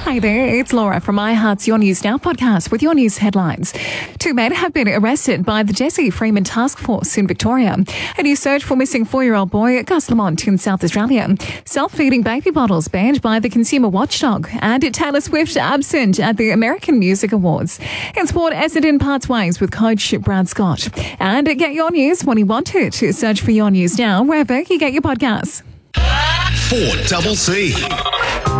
Hi there, it's Laura from iHeart's Your News Now podcast with your news headlines. Two men have been arrested by the Jesse Freeman Task Force in Victoria. A new search for missing 4-year-old boy at Gus Lamont in South Australia. Self-feeding baby bottles banned by the Consumer Watchdog. And Taylor Swift absent at the American Music Awards. In sport, Essendon parts ways with coach Brad Scott. And get your news when you want it. Search for Your News Now wherever you get your podcasts. 4CC.